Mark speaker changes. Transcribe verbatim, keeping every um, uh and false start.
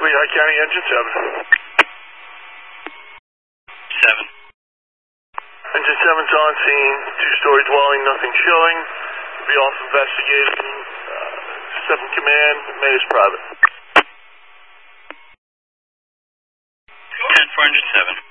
Speaker 1: Lehigh County, engine seven.
Speaker 2: seven.
Speaker 1: Engine seven's on scene, two-story dwelling, nothing showing. Be off investigating. Uh, seven command, May is private.
Speaker 2: ten four hundred seven.